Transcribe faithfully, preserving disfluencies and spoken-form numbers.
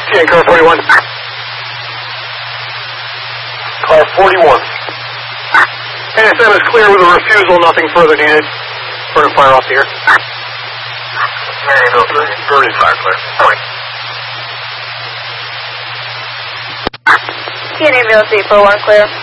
T N car forty-one. Car forty-one. N S M is clear with a refusal, nothing further needed. Burning fire off the air. Burning fire clear. T N ambulance eight four one clear.